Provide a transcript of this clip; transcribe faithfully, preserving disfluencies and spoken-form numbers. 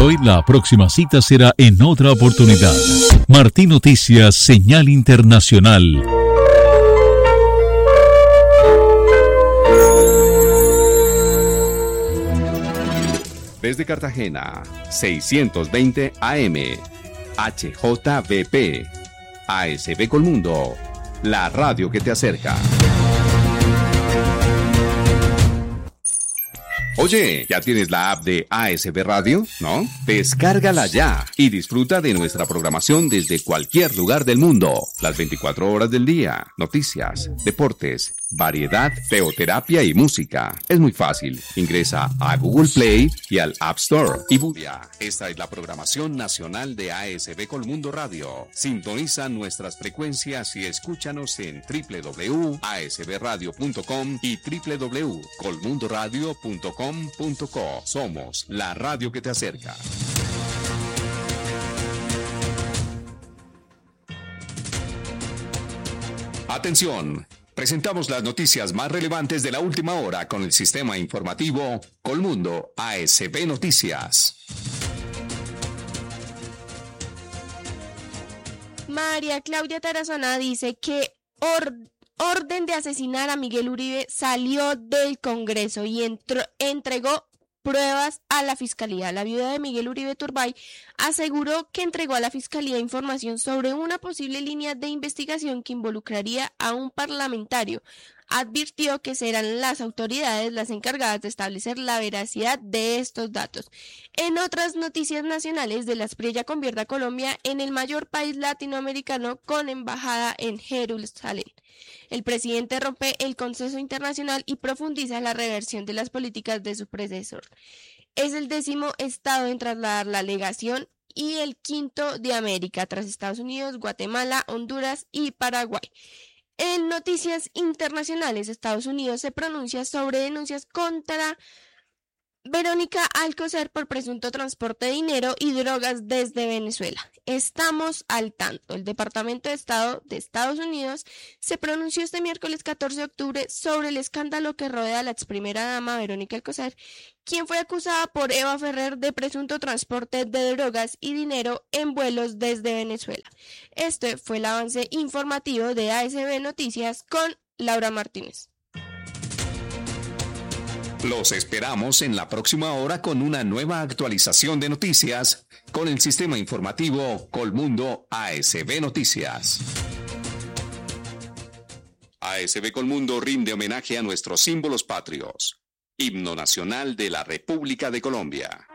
hoy. La próxima cita será en otra oportunidad. Martín Noticias, señal internacional. Desde Cartagena, seiscientos veinte A M, H J V P, A S B Colmundo, la radio que te acerca. Oye, ¿ya tienes la app de A S B Radio? ¿No? Descárgala ya y disfruta de nuestra programación desde cualquier lugar del mundo. Las veinticuatro horas del día, noticias, deportes, variedad, teoterapia y música. Es muy fácil. Ingresa a Google Play y al App Store y busca. Esta es la programación nacional de A S B Colmundo Radio. Sintoniza nuestras frecuencias y escúchanos en doble u doble u doble u punto a s b radio punto com y doble u doble u doble u punto colmundo radio punto com punto co. Somos la radio que te acerca. Atención. Presentamos las noticias más relevantes de la última hora con el sistema informativo Colmundo A S B Noticias. María Claudia Tarazona dice que or, orden de asesinar a Miguel Uribe salió del Congreso y entró, entregó pruebas a la Fiscalía. La viuda de Miguel Uribe Turbay aseguró que entregó a la Fiscalía información sobre una posible línea de investigación que involucraría a un parlamentario. Advirtió que serán las autoridades las encargadas de establecer la veracidad de estos datos. En otras noticias nacionales, de la Espriella convierte a Colombia en el mayor país latinoamericano con embajada en Jerusalén. El presidente rompe el consenso internacional y profundiza la reversión de las políticas de su predecesor. Es el décimo estado en trasladar la legación y el quinto de América, tras Estados Unidos, Guatemala, Honduras y Paraguay. En noticias internacionales, Estados Unidos se pronuncia sobre denuncias contra Verónica Alcocer por presunto transporte de dinero y drogas desde Venezuela. Estamos al tanto. El Departamento de Estado de Estados Unidos se pronunció este miércoles catorce de octubre sobre el escándalo que rodea a la ex primera dama Verónica Alcocer, quien fue acusada por Eva Ferrer de presunto transporte de drogas y dinero en vuelos desde Venezuela. Este fue el avance informativo de A S B Noticias con Laura Martínez. Los esperamos en la próxima hora con una nueva actualización de noticias con el sistema informativo Colmundo A S B Noticias. A S B Colmundo rinde homenaje a nuestros símbolos patrios. Himno Nacional de la República de Colombia.